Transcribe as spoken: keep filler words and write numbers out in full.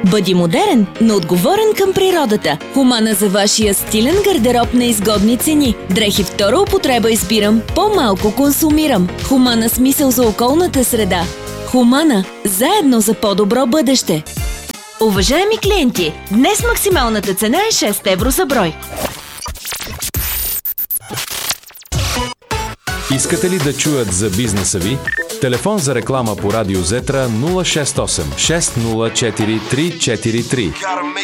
Бъди модерен, но отговорен към природата. Хумана за вашия стилен гардероб на изгодни цени. Дрехи втора употреба избирам, по-малко консумирам. Хумана смисъл за околната среда. Хумана – заедно за по-добро бъдеще. Уважаеми клиенти, днес максималната цена е шест евро за брой. Искате ли да чуят за бизнеса ви? Телефон за реклама по Радио Зетра нула шест осем шест нула четири три четири три.